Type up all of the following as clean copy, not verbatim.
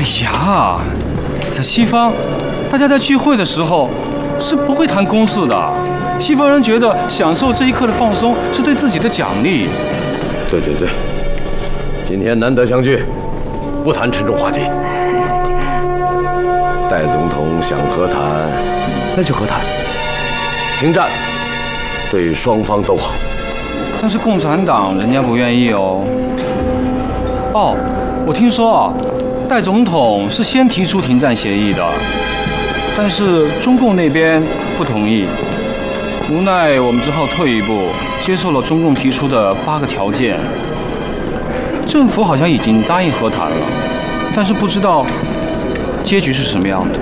呀，在西方，大家在聚会的时候是不会谈公事的。西方人觉得享受这一刻的放松是对自己的奖励。 对，今天难得相聚，不谈沉重话题。戴总统想和谈，那就和谈，停战，对双方都好。 但是共产党人家不愿意哦。哦，我听说啊，戴总统是先提出停战协议的，但是中共那边不同意，无奈我们只好退一步，接受了中共提出的8个条件。政府好像已经答应和谈了，但是不知道结局是什么样的。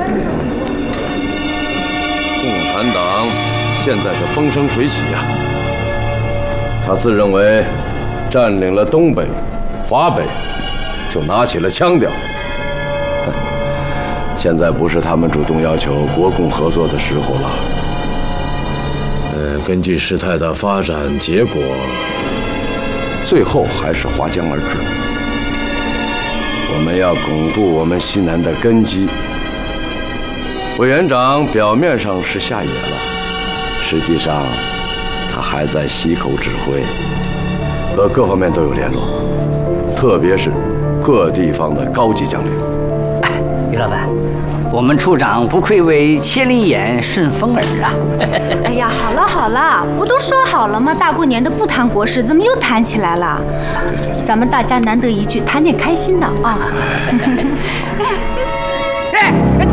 共产党现在是风生水起呀，他自认为占领了东北、华北，就拿起了腔调。现在不是他们主动要求国共合作的时候了。根据事态的发展结果，最后还是划江而治。我们要巩固我们西南的根基。委员长表面上是下野了，实际上他还在西口指挥，和各方面都有联络，特别是各地方的高级将领。 于老板，我们处长不愧为千里眼顺风耳啊！ 哎呀，好了，不都说好了吗？大过年的不谈国事，怎么又谈起来了？ 对， 咱们大家难得一聚，谈点开心的啊！ 哎，